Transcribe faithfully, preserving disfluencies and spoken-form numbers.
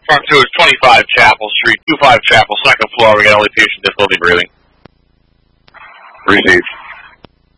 Front two is twenty-five Chapel Street, two five Chapel, second floor. We got only patient difficulty breathing. Received.